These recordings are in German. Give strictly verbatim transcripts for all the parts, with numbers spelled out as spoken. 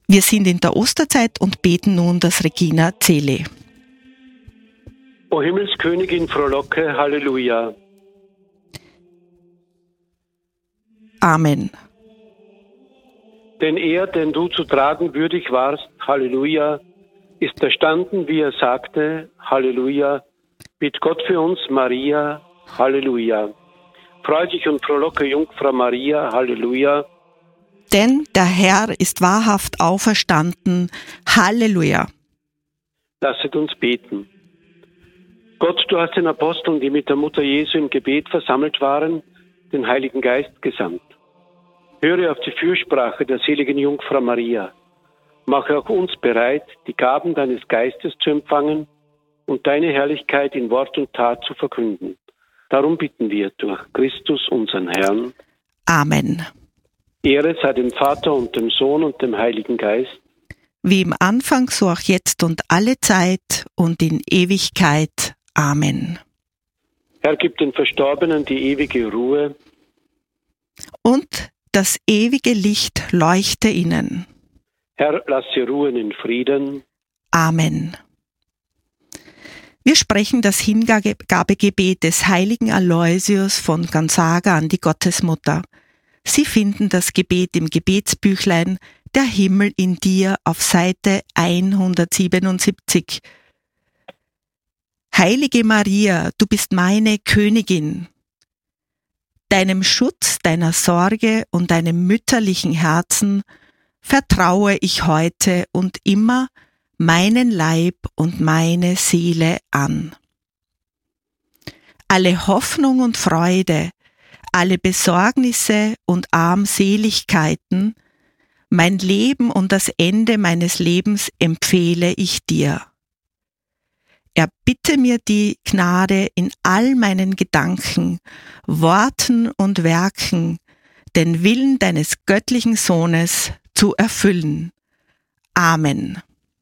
Wir sind in der Osterzeit und beten nun das Regina Caeli. O Himmelskönigin, frohlocke, Halleluja. Amen. Denn er, den du zu tragen würdig warst, Halleluja, ist erstanden, wie er sagte, Halleluja, bitt Gott für uns, Maria, Halleluja. Freu dich und frohlocke, Jungfrau Maria, Halleluja. Denn der Herr ist wahrhaft auferstanden, Halleluja. Lasset uns beten. Gott, du hast den Aposteln, die mit der Mutter Jesu im Gebet versammelt waren, den Heiligen Geist gesandt. Höre auf die Fürsprache der seligen Jungfrau Maria. Mache auch uns bereit, die Gaben deines Geistes zu empfangen und deine Herrlichkeit in Wort und Tat zu verkünden. Darum bitten wir durch Christus, unseren Herrn. Amen. Ehre sei dem Vater und dem Sohn und dem Heiligen Geist. Wie im Anfang, so auch jetzt und alle Zeit und in Ewigkeit. Amen. Herr, gib den Verstorbenen die ewige Ruhe. Und das ewige Licht leuchte ihnen. Herr, lass sie ruhen in Frieden. Amen. Wir sprechen das Hingabegebet des heiligen Aloysius von Gonzaga an die Gottesmutter. Sie finden das Gebet im Gebetsbüchlein Der Himmel in dir auf Seite hundertsiebenundsiebzig. Heilige Maria, du bist meine Königin. Deinem Schutz, deiner Sorge und deinem mütterlichen Herzen vertraue ich heute und immer meinen Leib und meine Seele an. Alle Hoffnung und Freude, alle Besorgnisse und Armseligkeiten, mein Leben und das Ende meines Lebens empfehle ich dir. Erbitte mir die Gnade in all meinen Gedanken, Worten und Werken, den Willen deines göttlichen Sohnes zu erfüllen. Amen.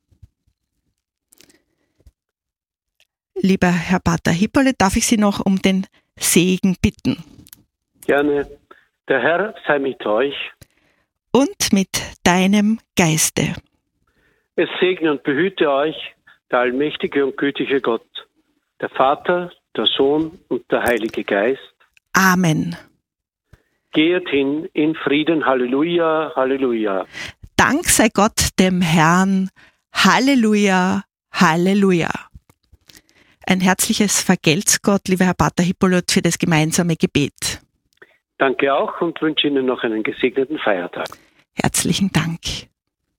Lieber Herr Pater Hippolyt, darf ich Sie noch um den Segen bitten? Gerne. Der Herr sei mit euch. Und mit deinem Geiste. Es segne und behüte euch der allmächtige und gütige Gott, der Vater, der Sohn und der Heilige Geist. Amen. Geht hin in Frieden. Halleluja, Halleluja. Dank sei Gott dem Herrn. Halleluja, Halleluja. Ein herzliches Vergelt's Gott, lieber Herr Pater Hippolyt, für das gemeinsame Gebet. Danke auch und wünsche Ihnen noch einen gesegneten Feiertag. Herzlichen Dank.